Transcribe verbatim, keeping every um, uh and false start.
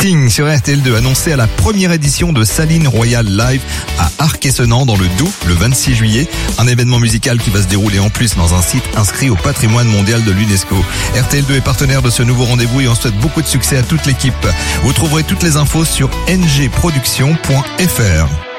Sting sur R T L deux, annoncé à la première édition de Saline Royal Live à Arc-et-Senans dans le Doubs le vingt-six juillet. Un événement musical qui va se dérouler en plus dans un site inscrit au patrimoine mondial de l'UNESCO. R T L deux est partenaire de ce nouveau rendez-vous et on souhaite beaucoup de succès à toute l'équipe. Vous trouverez toutes les infos sur n g production point f r.